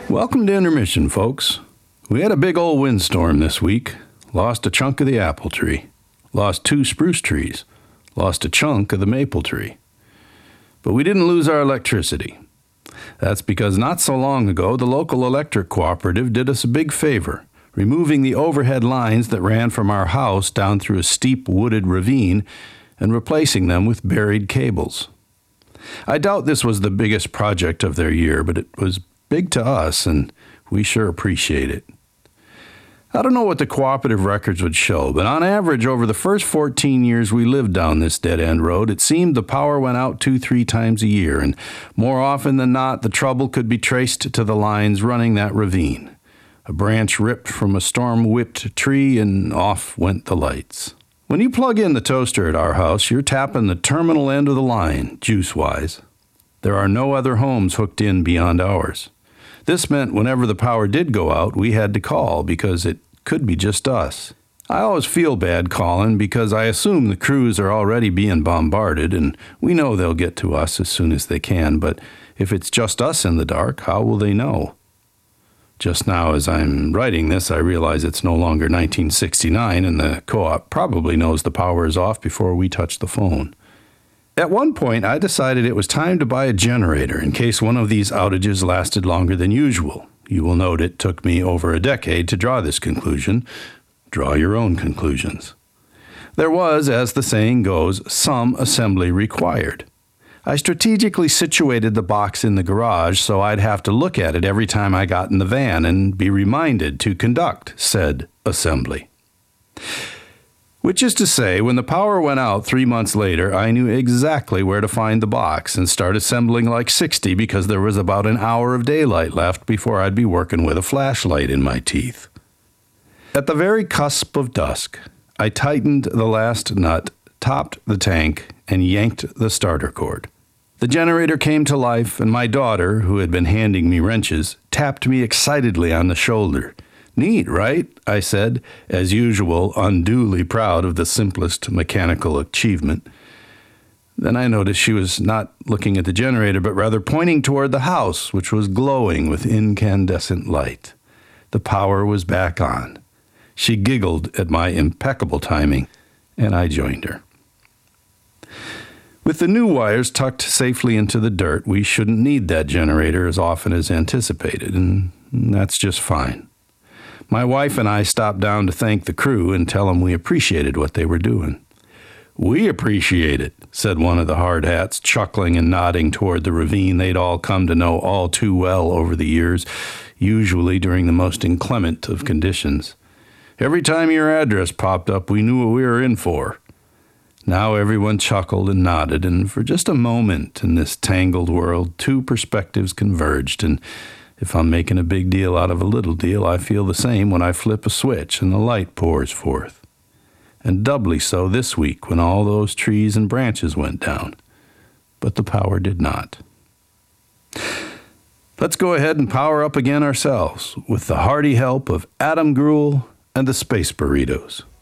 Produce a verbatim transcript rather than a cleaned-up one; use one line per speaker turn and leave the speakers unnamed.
Welcome to Intermission, folks. We had a big old windstorm this week. Lost a chunk of the apple tree. Lost two spruce trees. Lost a chunk of the maple tree. But we didn't lose our electricity. That's because not so long ago, the local electric cooperative did us a big favor, removing the overhead lines that ran from our house down through a steep wooded ravine and replacing them with buried cables. I doubt this was the biggest project of their year, but it was big to us, and we sure appreciate it. I don't know what the cooperative records would show, but on average, over the first fourteen years we lived down this dead-end road, it seemed the power went out two, three times a year, and more often than not, the trouble could be traced to the lines running that ravine. A branch ripped from a storm-whipped tree, and off went the lights. When you plug in the toaster at our house, you're tapping the terminal end of the line, juice-wise. There are no other homes hooked in beyond ours. This meant whenever the power did go out, we had to call because it could be just us. I always feel bad calling because I assume the crews are already being bombarded and we know they'll get to us as soon as they can, but if it's just us in the dark, how will they know? Just now as I'm writing this, I realize it's no longer nineteen sixty-nine and the co-op probably knows the power is off before we touch the phone. At one point, I decided it was time to buy a generator in case one of these outages lasted longer than usual. You will note it took me over a decade to draw this conclusion. Draw your own conclusions. There was, as the saying goes, some assembly required. I strategically situated the box in the garage so I'd have to look at it every time I got in the van and be reminded to conduct said assembly. Which is to say, when the power went out three months later, I knew exactly where to find the box and start assembling like sixty because there was about an hour of daylight left before I'd be working with a flashlight in my teeth. At the very cusp of dusk, I tightened the last nut, topped the tank, and yanked the starter cord. The generator came to life, and my daughter, who had been handing me wrenches, tapped me excitedly on the shoulder. "Neat, right?" I said, as usual, unduly proud of the simplest mechanical achievement. Then I noticed she was not looking at the generator, but rather pointing toward the house, which was glowing with incandescent light. The power was back on. She giggled at my impeccable timing, and I joined her. With the new wires tucked safely into the dirt, we shouldn't need that generator as often as anticipated, and that's just fine. My wife and I stopped down to thank the crew and tell them we appreciated what they were doing. "We appreciate it," said one of the hard hats, chuckling and nodding toward the ravine they'd all come to know all too well over the years, usually during the most inclement of conditions. "Every time your address popped up, we knew what we were in for." Now everyone chuckled and nodded, and for just a moment in this tangled world, two perspectives converged, and if I'm making a big deal out of a little deal, I feel the same when I flip a switch and the light pours forth. And doubly so this week when all those trees and branches went down. But the power did not. Let's go ahead and power up again ourselves with the hearty help of Adam Greuel and the Space Burritos.